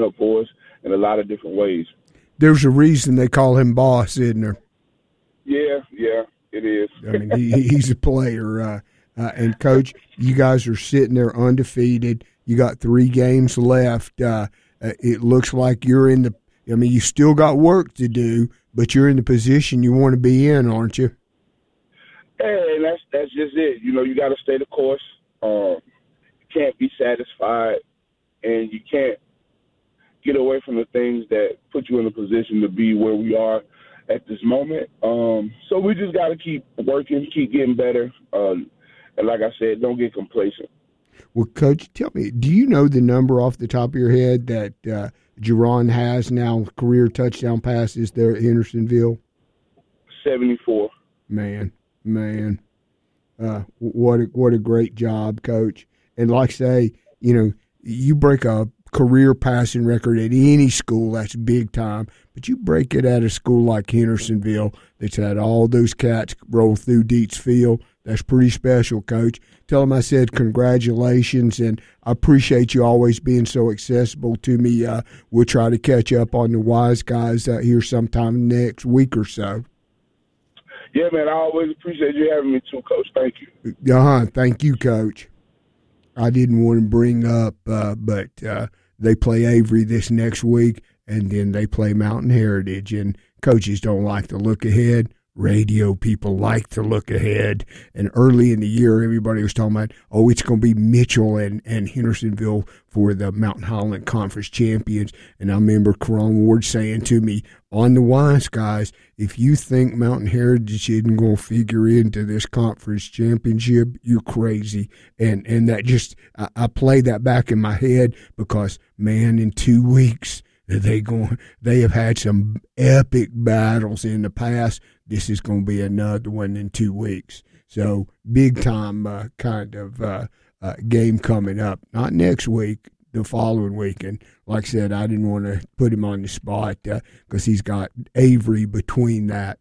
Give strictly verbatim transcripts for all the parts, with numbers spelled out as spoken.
up for us in a lot of different ways. There's a reason they call him boss, isn't there? Yeah, yeah, it is. I mean, he, he's a player. Uh, uh, and, Coach, you guys are sitting there undefeated. You got three games left. Uh, uh, it looks like you're in the – I mean, you still got work to do, but you're in the position you want to be in, aren't you? Hey, and that's, that's just it. You know, you got to stay the course. Um, you can't be satisfied, and you can't get away from the things that put you in a position to be where we are at this moment. Um, so we just got to keep working, keep getting better. Um, and like I said, don't get complacent. Well, Coach, tell me, do you know the number off the top of your head that uh, Jerron has now, career touchdown passes there at Hendersonville? seventy-four. Man, man. Uh, what a, what a great job, Coach. And like I say, you know, you break a career passing record at any school, that's big time. But you break it at a school like Hendersonville that's had all those cats roll through Dietz Field. That's pretty special, Coach. Tell them I said congratulations, and I appreciate you always being so accessible to me. Uh, we'll try to catch up on the Wise Guys uh, here sometime next week or so. Yeah, man, I always appreciate you having me too, Coach. Thank you. Uh-huh. Thank you, Coach. I didn't want to bring up, uh, but uh, they play Avery this next week, and then they play Mountain Heritage, and coaches don't like to look ahead. Radio people like to look ahead. And early in the year, everybody was talking about, oh, it's going to be Mitchell and, and Hendersonville for the Mountain Highland Conference champions. And I remember Karan Ward saying to me, on the Wise Guys, if you think Mountain Heritage isn't going to figure into this conference championship, you're crazy. And and that just, I, I play that back in my head because, man, in two weeks, they going, they have had some epic battles in the past. This is going to be another one in two weeks. So big time uh, kind of uh, uh, game coming up. Not next week, the following week. And like I said, I didn't want to put him on the spot because uh, he's got Avery between that.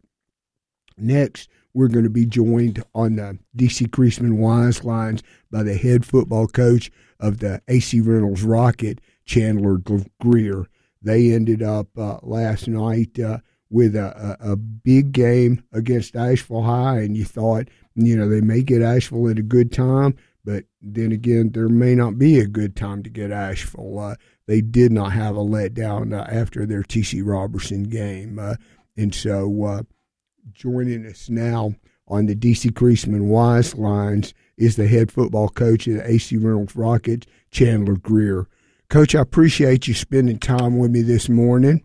Next, we're going to be joined on the D C Creasman Wise lines by the head football coach of the A C Reynolds Rocket, Chandler Greer. They ended up uh, last night uh, with a, a, a big game against Asheville High, and you thought, you know, they may get Asheville at a good time, but then again, there may not be a good time to get Asheville. Uh, they did not have a letdown uh, after their T C Robertson game. Uh, and so uh, joining us now on the D C Creasman Wise lines is the head football coach of the A C Reynolds Rockets, Chandler Greer. Coach, I appreciate you spending time with me this morning.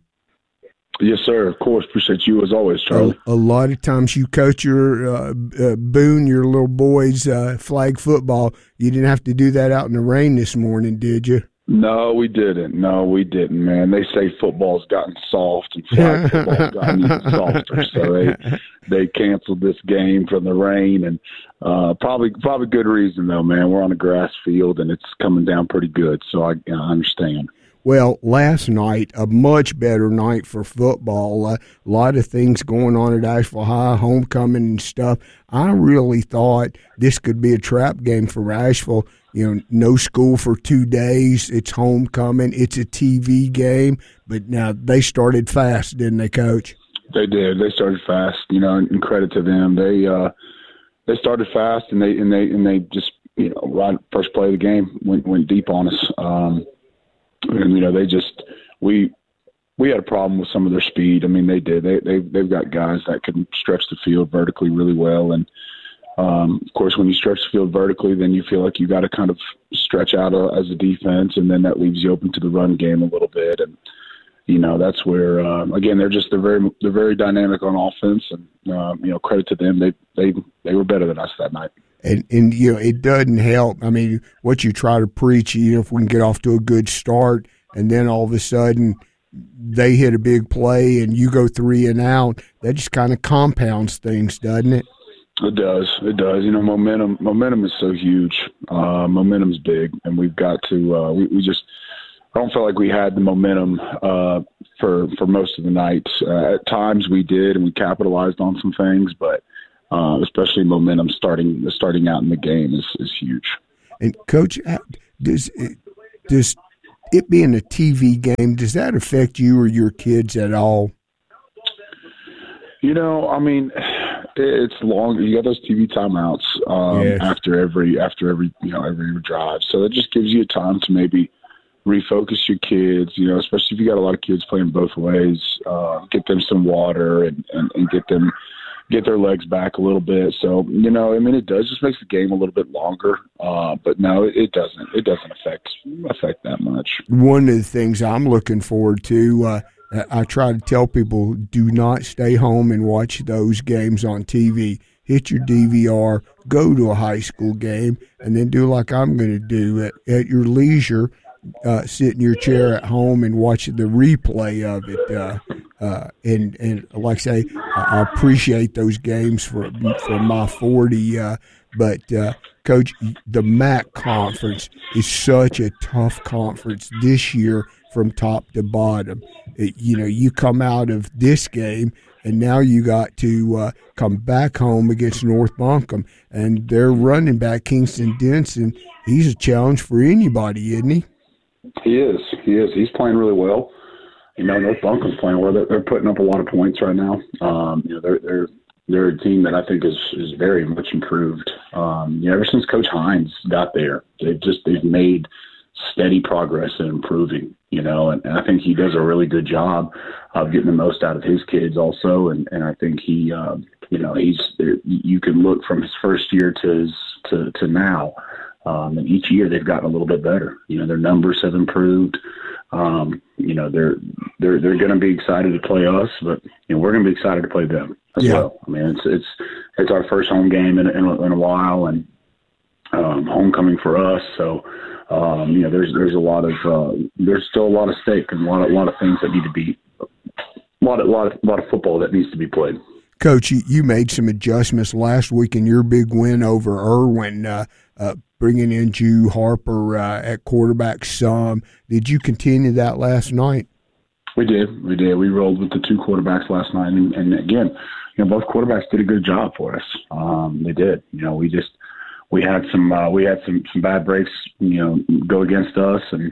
Yes, sir. Of course. Appreciate you as always, Charlie. A, a lot of times you coach your uh, uh, Boone, your little boys, uh, flag football. You didn't have to do that out in the rain this morning, did you? No, we didn't. No, we didn't, man. They say football's gotten soft and flag football's gotten even softer. So they they canceled this game from the rain, and uh, probably probably good reason though, man. We're on a grass field and it's coming down pretty good, so I, I understand. Well, last night, a much better night for football. Uh, a lot of things going on at Asheville High, homecoming and stuff. I really thought this could be a trap game for Asheville. You know, no school for two days. It's homecoming. It's a T V game. But now they started fast, didn't they, Coach? They did. They started fast. You know, and credit to them. They uh, they started fast, and they and they and they just you know right first play of the game went went deep on us. Um, And, you know, they just we we had a problem with some of their speed. I mean, they did. They they they've got guys that can stretch the field vertically really well, and um, of course, when you stretch the field vertically, then you feel like you got to kind of stretch out a, as a defense, and then that leaves you open to the run game a little bit. And you know, that's where um, again they're just they're very they're very dynamic on offense, and um, you know, credit to them. They they they were better than us that night. And, and, you know, it doesn't help. I mean, what you try to preach, you know, if we can get off to a good start and then all of a sudden they hit a big play and you go three and out, that just kind of compounds things, doesn't it? It does. It does. You know, momentum momentum is so huge. Uh, momentum's big, and we've got to uh, – we, we just – I don't feel like we had the momentum uh, for, for most of the night. Uh, at times we did, and we capitalized on some things, but – Uh, especially momentum starting starting out in the game is, is huge. And Coach, does does it being a T V game, does that affect you or your kids at all? You know, I mean, it's long. You got those T V timeouts um, yes. after every after every you know every drive, so it just gives you time to maybe refocus your kids. You know, especially if you got a lot of kids playing both ways, uh, get them some water and, and, and get them get their legs back a little bit. So you know, I mean, it does just makes the game a little bit longer, uh, but no, it, it doesn't. It doesn't affect affect that much. One of the things I'm looking forward to. Uh, I try to tell people, do not stay home and watch those games on T V. Hit your D V R, go to a high school game, and then do like I'm going to do at, at your leisure. Uh, sit in your chair at home and watch the replay of it. Uh, uh, and and like I say, I appreciate those games for for my forty. Uh, but uh, Coach, the M A C conference is such a tough conference this year from top to bottom. It, you know, you come out of this game, and now you got to uh, come back home against North Buncombe, and their running back Kingston Denson. He's a challenge for anybody, isn't he? He is. He is. He's playing really well. You know, North Buncombe's playing well. They're, they're putting up a lot of points right now. Um, you know, they're they're they're a team that I think is is very much improved. Um, you know, ever since Coach Hines got there, they've just they've made steady progress in improving. You know, and, and I think he does a really good job of getting the most out of his kids also. And, and I think he, uh, you know, he's you can look from his first year to his to to now. Um, and each year they've gotten a little bit better. You know, their numbers have improved. Um, you know, they're they're they're going to be excited to play us, but you know, we're going to be excited to play them as yeah. well. I mean, it's it's it's our first home game in in a, in a while, and um, homecoming for us. So, um, you know, there's there's a lot of uh, there's still a lot of stake and a lot of a lot of things that need to be a lot of a lot of, a lot of football that needs to be played. Coach, you, you made some adjustments last week in your big win over Irwin, uh, uh, bringing in Jew Harper uh, at quarterback some. Did you continue that last night? We did. We did. We rolled with the two quarterbacks last night. And, and again, you know, both quarterbacks did a good job for us. Um, they did. You know, we just we had some uh, we had some, some bad breaks, you know, go against us. And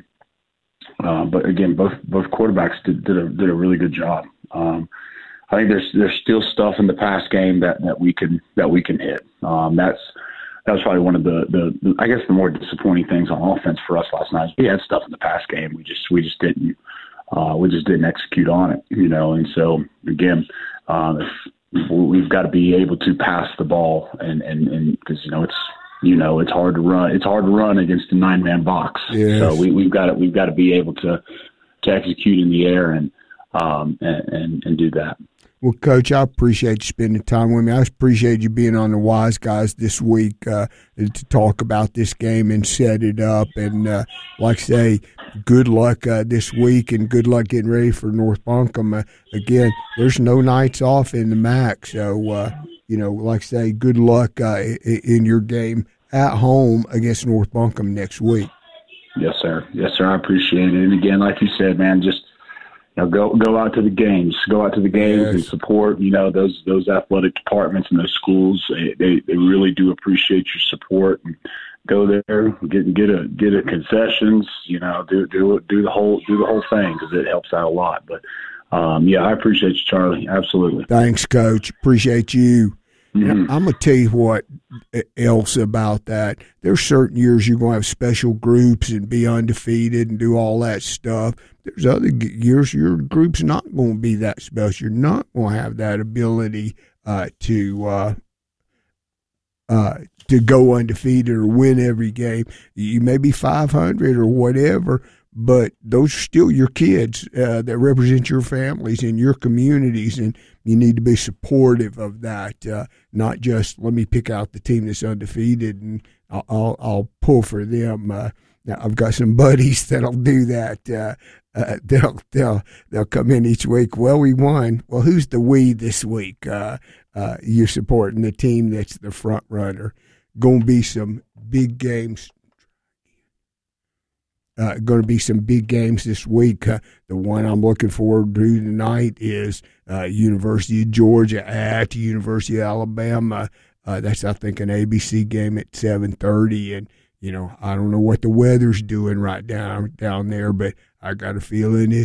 uh, but again, both both quarterbacks did, did a did a really good job. Um, I think there's there's still stuff in the pass game that, that we can that we can hit. Um, that's that was probably one of the, the I guess the more disappointing things on offense for us last night. We had stuff in the pass game. We just we just didn't uh, we just didn't execute on it, you know. And so again, uh, if we've got to be able to pass the ball, and and and because you know it's you know it's hard to run. It's hard to run against a nine man box. Yes. So we, we've got to we've got to be able to to execute in the air and um and, and, and do that. Well, Coach, I appreciate you spending time with me. I appreciate you being on the Wise Guys this week uh, to talk about this game and set it up. And uh, like I say, good luck uh, this week and good luck getting ready for North Buncombe. Uh, again, there's no nights off in the M A C. So, uh, you know, like I say, good luck uh, in your game at home against North Buncombe next week. Yes, sir. Yes, sir. I appreciate it. And again, like you said, man, just you know, go go out to the games, go out to the games yes. and support. You know those those athletic departments and those schools. They they really do appreciate your support. And go there, get get a get a concessions. You know, do do do the whole do the whole thing because it helps out a lot. But um, yeah, I appreciate you, Charlie. Absolutely. Thanks, Coach. Appreciate you. Mm-hmm. I'm going to tell you what else about that. There's certain years you're going to have special groups and be undefeated and do all that stuff. There's other years your group's not going to be that special. You're not going to have that ability uh, to uh, uh, to go undefeated or win every game. You may be five hundred or whatever, but those are still your kids uh, that represent your families and your communities, and you need to be supportive of that, uh, not just let me pick out the team that's undefeated and I'll, I'll, I'll pull for them. Uh, now I've got some buddies that'll do that. Uh, uh, they'll they'll they'll come in each week. Well, we won. Well, who's the we this week? Uh, uh, you're supporting the team that's the front runner. Going to be some big games. Uh, going to be some big games this week. Uh, the one I'm looking forward to tonight is uh, University of Georgia at University of Alabama. Uh, that's, I think, an A B C game at seven thirty. And, you know, I don't know what the weather's doing right down down there, but I got a feeling it's